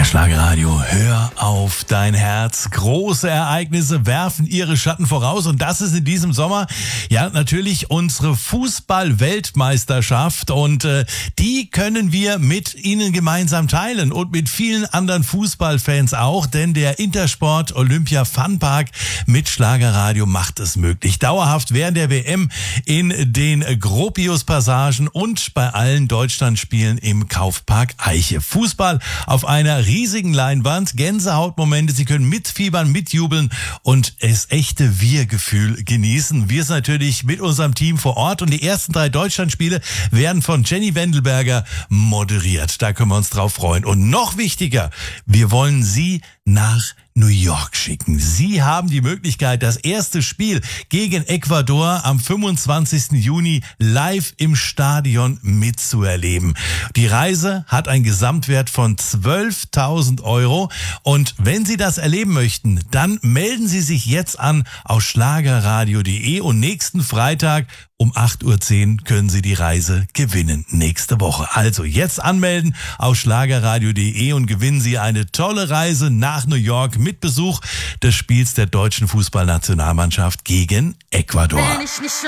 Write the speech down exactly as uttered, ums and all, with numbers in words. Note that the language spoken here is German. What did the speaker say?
Der Schlagerradio, hör auf dein Herz. Große Ereignisse werfen ihre Schatten voraus und das ist in diesem Sommer ja natürlich unsere Fußball-Weltmeisterschaft und äh, die können wir mit Ihnen gemeinsam teilen und mit vielen anderen Fußballfans auch, denn der Intersport Olympia Funpark mit Schlagerradio macht es möglich. Dauerhaft während der W M in den Gropius-Passagen und bei allen Deutschlandspielen im Kaufpark Eiche. Fußball auf einer riesigen Leinwand, Gänsehautmomente, Sie können mitfiebern, mitjubeln und das echte Wir-Gefühl genießen. Wir sind natürlich mit unserem Team vor Ort und die ersten drei Deutschlandspiele werden von Jenny Wendelberger moderiert. Da können wir uns drauf freuen. Und noch wichtiger, wir wollen Sie nach New York schicken. Sie haben die Möglichkeit, das erste Spiel gegen Ecuador am fünfundzwanzigsten Juni live im Stadion mitzuerleben. Die Reise hat einen Gesamtwert von zwölftausend Euro und wenn Sie das erleben möchten, dann melden Sie sich jetzt an auf schlagerradio punkt de und nächsten Freitag um acht Uhr zehn können Sie die Reise gewinnen. Nächste Woche. Also jetzt anmelden auf schlagerradio punkt de und gewinnen Sie eine tolle Reise nach New York mit Besuch des Spiels der deutschen Fußballnationalmannschaft gegen Ecuador.